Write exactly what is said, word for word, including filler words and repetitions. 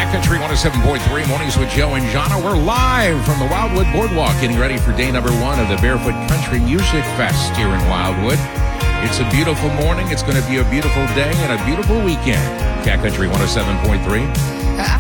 Cat Country one oh seven point three, Mornings with Joe and Jana. We're live from the Wildwood Boardwalk, getting ready for day number one of the Barefoot Country Music Fest here in Wildwood. It's a beautiful morning. It's going to be a beautiful day and a beautiful weekend. Cat Country one oh seven point three.